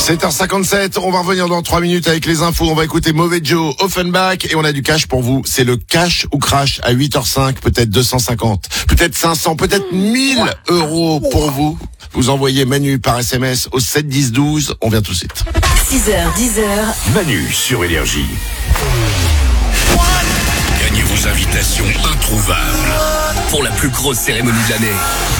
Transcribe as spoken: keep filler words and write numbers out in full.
sept heures cinquante-sept, on va revenir dans trois minutes avec les infos. On va écouter Mauvais Joe, Offenbach et on a du cash pour vous. C'est le cash ou crash à huit heures cinq, peut-être deux cent cinquante, peut-être cinq cents, peut-être mille euros pour vous. Vous envoyez Manu par S M S au sept dix douze. On vient tout de suite. six heures, dix heures. Manu sur Énergie. Gagnez vos invitations introuvables pour la plus grosse cérémonie de l'année.